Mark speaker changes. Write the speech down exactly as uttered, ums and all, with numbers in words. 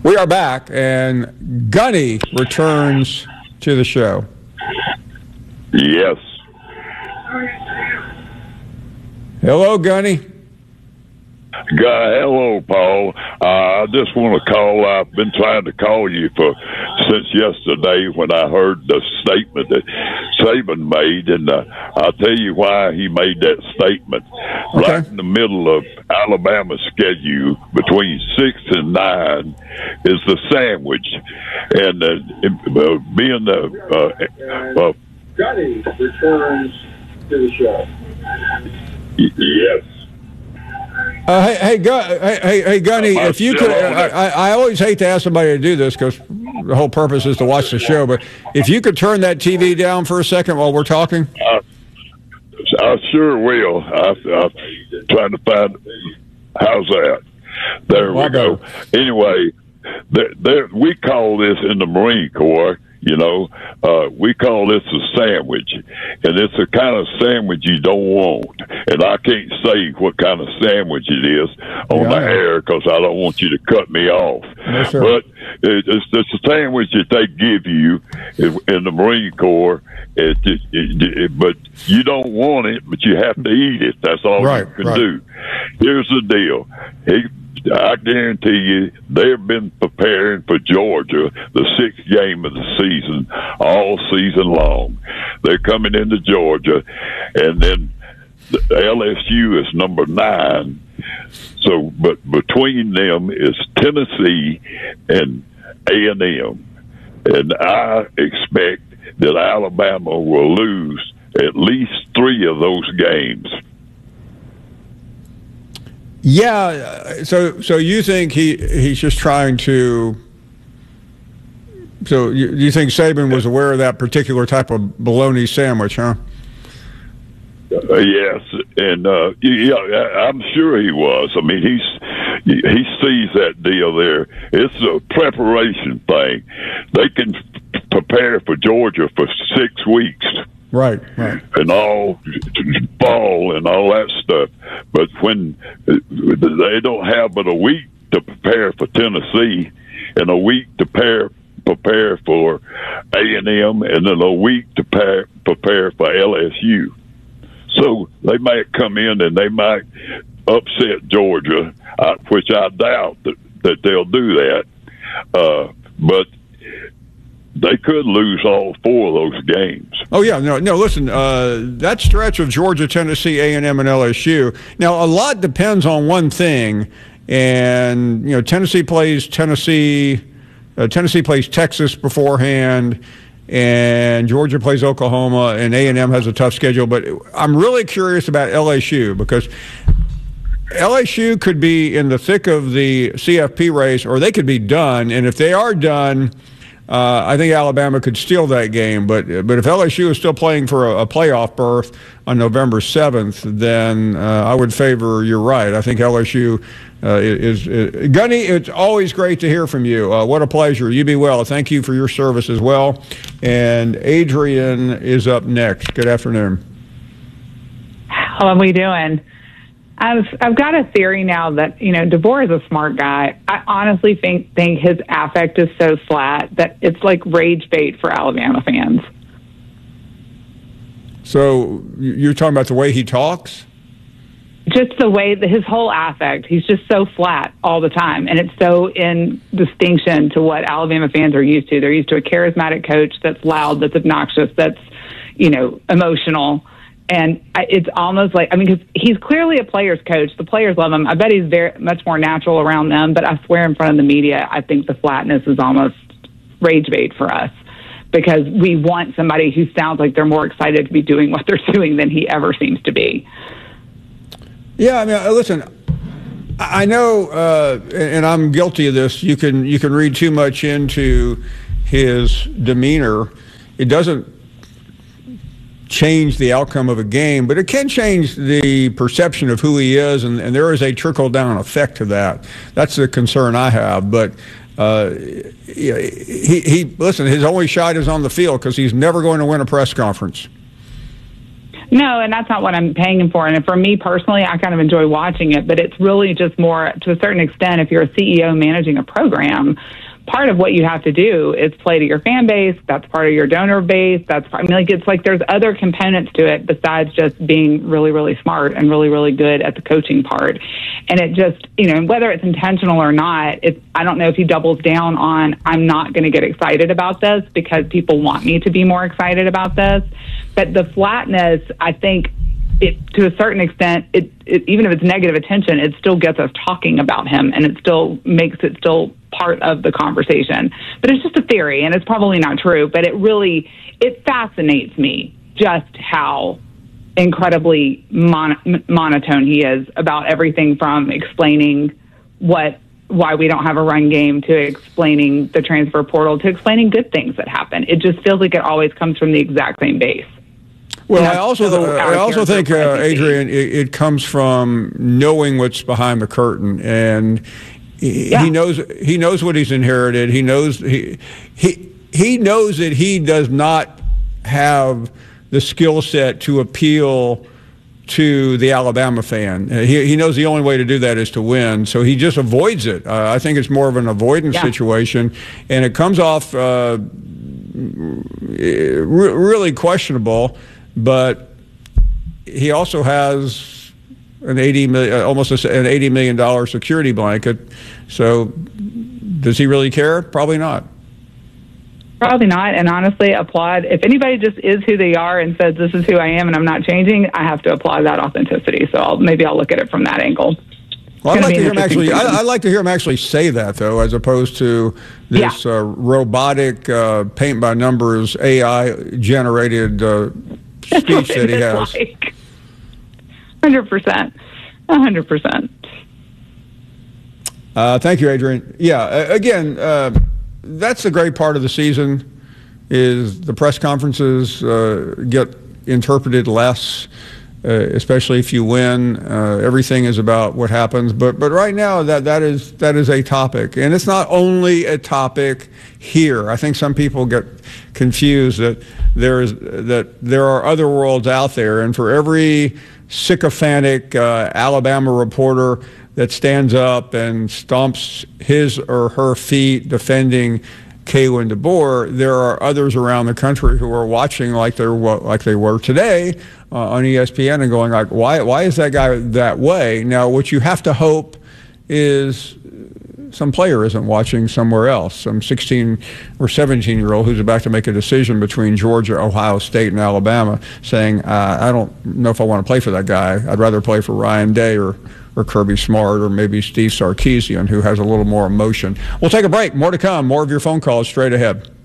Speaker 1: We are back, and Gunny returns to the show.
Speaker 2: Yes.
Speaker 1: Hello, Gunny.
Speaker 2: Guy, hello, Paul. Uh, I just want to call. I've been trying to call you for since yesterday when I heard the statement that Saban made, and uh, I'll tell you why he made that statement.
Speaker 1: Okay.
Speaker 2: Right in the middle of Alabama's schedule, between six and nine, is the sandwich, and uh, uh, being the uh, uh,
Speaker 3: Gunny returns to the show.
Speaker 2: Yes.
Speaker 1: Uh, hey, hey, Gun- hey, hey, hey, Gunny, if you could, I, I, I always hate to ask somebody to do this because the whole purpose is to watch the show, but if you could turn that T V down for a second while we're talking.
Speaker 2: I, I sure will. I, I'm trying to find, how's that? There we go. Anyway, there, there, we call this in the Marine Corps, you know, uh, we call this a sandwich, and it's a kind of sandwich you don't want. And I can't say what kind of sandwich it is on
Speaker 1: Yeah,
Speaker 2: the
Speaker 1: I know.
Speaker 2: air because I don't want you to cut me off.
Speaker 1: No, sir.
Speaker 2: But it, it's, it's a sandwich that they give you in, in the Marine Corps. It, it, it, it, but you don't want it, but you have to eat it. That's all
Speaker 1: Right,
Speaker 2: you can
Speaker 1: right.
Speaker 2: do. Here's the deal. He, I guarantee you, they've been preparing for Georgia, the sixth game of the season, all season long. They're coming into Georgia, and then the L S U is number nine. So, but between them is Tennessee and A and M, and I expect that Alabama will lose at least three of those games.
Speaker 1: Yeah, so so you think he he's just trying to? So you, you think Saban was aware of that particular type of bologna sandwich, huh?
Speaker 2: Uh, yes, and uh, yeah, I'm sure he was. I mean, he's he sees that deal there. It's a preparation thing. They can prepare for Georgia for six weeks.
Speaker 1: Right, right.
Speaker 2: And all fall and all that stuff, but when they don't have but a week to prepare for Tennessee, and a week to prepare prepare for A and M, and then a week to prepare prepare for L S U. So they might come in and they might upset Georgia, uh, which I doubt that, that they'll do that. Uh, but they could lose all four of those games.
Speaker 1: Oh yeah, no, no. Listen, uh, that stretch of Georgia, Tennessee, A and M, and L S U. Now, a lot depends on one thing, and you know, Tennessee plays Tennessee, uh, Tennessee plays Texas beforehand, and Georgia plays Oklahoma, and A and M has a tough schedule. But I'm really curious about L S U because L S U could be in the thick of the C F P race, or they could be done. And if they are done, Uh, I think Alabama could steal that game, but but if L S U is still playing for a, a playoff berth on November seventh, then uh, I would favor you're right. I think L S U uh, is, is Gunny. It's always great to hear from you. Uh, what a pleasure. You be well. Thank you for your service as well. And Adrian is up next. Good afternoon.
Speaker 4: How are we doing? I've I've got a theory now that, you know, DeBoer is a smart guy. I honestly think think his affect is so flat that it's like rage bait for Alabama fans.
Speaker 1: So you're talking about the way he talks?
Speaker 4: Just the way that his whole affect, he's just so flat all the time. And it's so in distinction to what Alabama fans are used to. They're used to a charismatic coach that's loud, that's obnoxious, that's, you know, emotional. And it's almost like, I mean, because he's clearly a player's coach. The players love him. I bet he's very much more natural around them. But I swear in front of the media, I think the flatness is almost rage bait for us because we want somebody who sounds like they're more excited to be doing what they're doing than he ever seems to be.
Speaker 1: Yeah, I mean, listen, I know, uh, and I'm guilty of this. You can you can read too much into his demeanor. It doesn't change the outcome of a game, but it can change the perception of who he is, and, and there is a trickle-down effect to that. That's the concern I have. But uh, he, he, listen, his only shot is on the field because he's never going to win a press conference.
Speaker 4: No, and that's not what I'm paying him for. And for me personally, I kind of enjoy watching it, but it's really just more, to a certain extent, if you're a C E O managing a program, part of what you have to do is play to your fan base. That's part of your donor base. That's, I mean, like, it's like there's other components to it besides just being really, really smart and really, really good at the coaching part. And it just, you know, whether it's intentional or not, it's, I don't know if he doubles down on, I'm not going to get excited about this because people want me to be more excited about this. But the flatness, I think, it, to a certain extent, it, it, even if it's negative attention, it still gets us talking about him, and it still makes it still part of the conversation. But it's just a theory, and it's probably not true, but it really, it fascinates me just how incredibly mon- monotone he is about everything from explaining what why we don't have a run game to explaining the transfer portal to explaining good things that happen. It just feels like it always comes from the exact same base.
Speaker 1: Well, I also so uh, I also think, uh, Adrian, it, it comes from knowing what's behind the curtain, and he, yeah. he knows he knows what he's inherited. He knows he he he knows that he does not have the skill set to appeal to the Alabama fan. He he knows the only way to do that is to win, so he just avoids it. Uh, I think it's more of an avoidance yeah. situation, and it comes off uh, re- really questionable. But he also has an eighty million, almost an eighty million dollar security blanket. So, does he really care? Probably not.
Speaker 4: Probably not. And honestly, applaud if anybody just is who they are and says this is who I am and I'm not changing. I have to applaud that authenticity. So I'll, maybe I'll look at it from that angle.
Speaker 1: Well, I'd like to hear him actually. I, I'd like to hear him actually say that, though, as opposed to this yeah. uh, robotic, uh, paint by numbers, A I generated uh, speech that he has. Like.
Speaker 4: one hundred percent. one hundred percent.
Speaker 1: Uh, thank you, Adrian. Yeah, again, uh, that's the great part of the season is the press conferences uh, get interpreted less. Uh, especially if you win, uh, everything is about what happens. But but right now, that that is that is a topic, and it's not only a topic here. I think some people get confused that there is that there are other worlds out there, and for every sycophantic uh, Alabama reporter that stands up and stomps his or her feet defending Kalen DeBoer, there are others around the country who are watching like they're like they were today uh, on E S P N and going like, why why is that guy that way? Now, what you have to hope is some player isn't watching somewhere else, some sixteen or seventeen year old who's about to make a decision between Georgia, Ohio State, and Alabama, saying, uh, I don't know if I want to play for that guy. I'd rather play for Ryan Day or or Kirby Smart, or maybe Steve Sarkisian, who has a little more emotion. We'll take a break. More to come. More of your phone calls straight ahead.